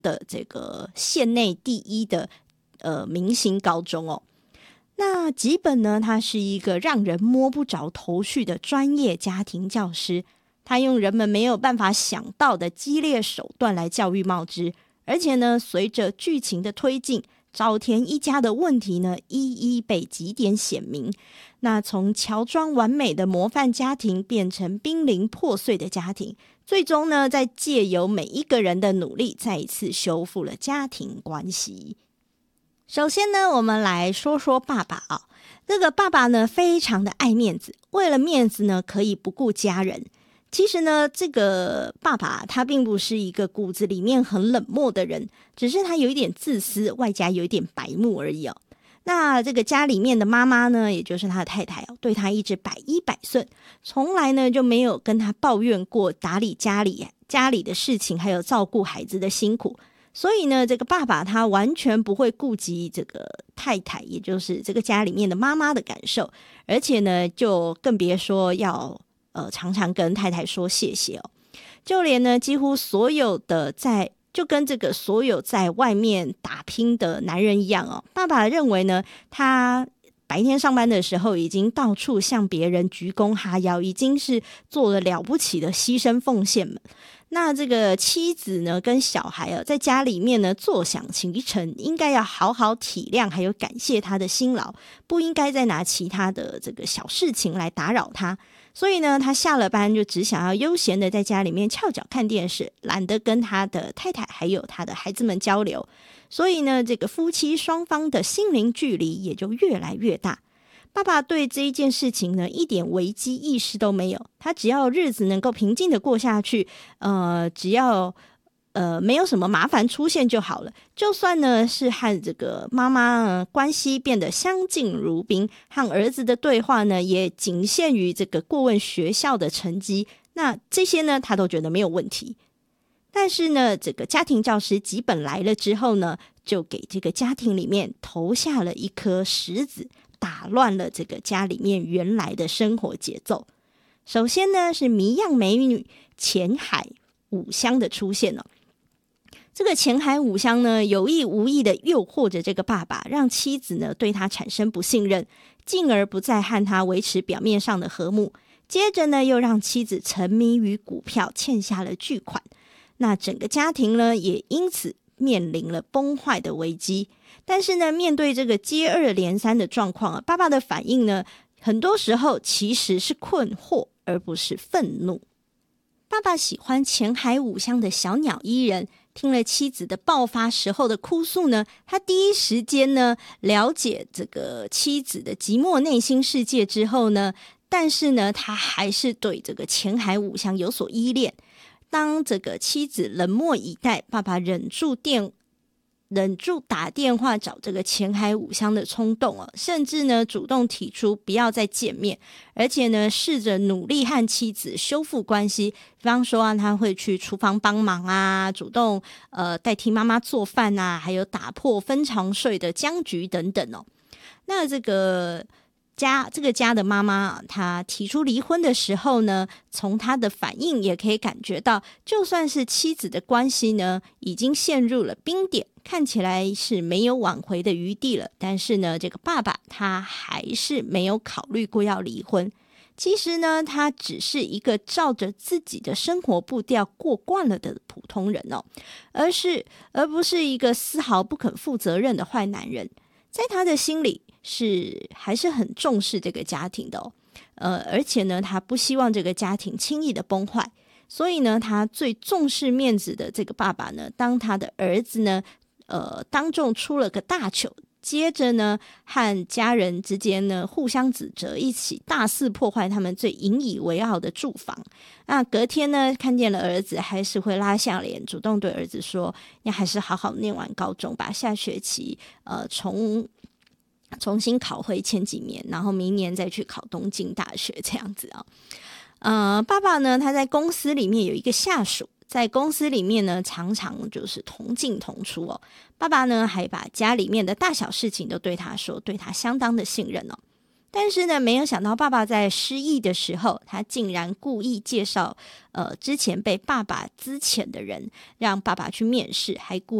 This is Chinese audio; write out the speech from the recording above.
的这个县内第一的明星高中哦。那吉本呢，他是一个让人摸不着头绪的专业家庭教师，他用人们没有办法想到的激烈手段来教育茂枝，而且呢，随着剧情的推进，沼田一家的问题呢，一一被几点显明。那从乔装完美的模范家庭变成濒临破碎的家庭，最终呢，在借由每一个人的努力，再一次修复了家庭关系。首先呢，我们来说说爸爸啊。这个爸爸呢，非常的爱面子，为了面子呢，可以不顾家人。其实呢，这个爸爸他并不是一个骨子里面很冷漠的人，只是他有一点自私，外加有一点白目而已哦。那这个家里面的妈妈呢，也就是他的太太哦，对他一直百依百顺，从来呢就没有跟他抱怨过打理家里的事情，还有照顾孩子的辛苦。所以呢，这个爸爸他完全不会顾及这个太太，也就是这个家里面的妈妈的感受，而且呢，就更别说要常常跟太太说谢谢哦。就连呢，几乎所有的就跟这个所有在外面打拼的男人一样哦，爸爸认为呢，他白天上班的时候已经到处向别人鞠躬哈腰，已经是做了了不起的牺牲奉献们。那这个妻子呢跟小孩在家里面呢坐享其成，应该要好好体谅还有感谢他的辛劳，不应该再拿其他的这个小事情来打扰他。所以呢，他下了班就只想要悠闲的在家里面翘脚看电视，懒得跟他的太太还有他的孩子们交流。所以呢，这个夫妻双方的心灵距离也就越来越大。爸爸对这一件事情呢，一点危机意识都没有，他只要日子能够平静的过下去，只要没有什么麻烦出现就好了。就算呢是和这个妈妈关系变得相敬如宾，和儿子的对话呢也仅限于这个过问学校的成绩，那这些呢他都觉得没有问题。但是呢，这个家庭教师吉本来了之后呢，就给这个家庭里面投下了一颗石子，打乱了这个家里面原来的生活节奏。首先呢，是谜样美女浅海五香的出现了。这个浅海五香呢，有意无意的诱惑着这个爸爸，让妻子呢对他产生不信任，进而不再和他维持表面上的和睦。接着呢，又让妻子沉迷于股票，欠下了巨款。那整个家庭呢，也因此面临了崩坏的危机。但是呢，面对这个接二连三的状况爸爸的反应呢，很多时候其实是困惑，而不是愤怒。爸爸喜欢浅海五香的小鸟依人，听了妻子的爆发时候的哭诉呢，他第一时间呢了解这个妻子的寂寞内心世界之后呢，但是呢，他还是对这个浅海五香有所依恋。当这个妻子冷漠以待，爸爸忍住打电话找这个浅海五香的冲动甚至呢主动提出不要再见面，而且呢试着努力和妻子修复关系。比方说他会去厨房帮忙主动代替妈妈做饭还有打破分床睡的僵局等等那这个家的妈妈她提出离婚的时候呢，从她的反应也可以感觉到，就算是妻子的关系呢已经陷入了冰点，看起来是没有挽回的余地了，但是呢这个爸爸他还是没有考虑过要离婚。其实呢他只是一个照着自己的生活步调过惯了的普通人而不是一个丝毫不肯负责任的坏男人。在他的心里还是很重视这个家庭的而且呢他不希望这个家庭轻易的崩坏，所以呢他最重视面子的这个爸爸呢，当他的儿子呢当众出了个大糗，接着呢和家人之间呢互相指责，一起大肆破坏他们最引以为傲的住房。那隔天呢看见了儿子，还是会拉下脸主动对儿子说，你还是好好念完高中吧，下学期重新考回前几年，然后明年再去考东京大学这样子爸爸呢他在公司里面有一个下属，在公司里面呢常常就是同进同出爸爸呢还把家里面的大小事情都对他说，对他相当的信任但是呢，没有想到爸爸在失忆的时候，他竟然故意介绍之前被爸爸资遣的人，让爸爸去面试，还故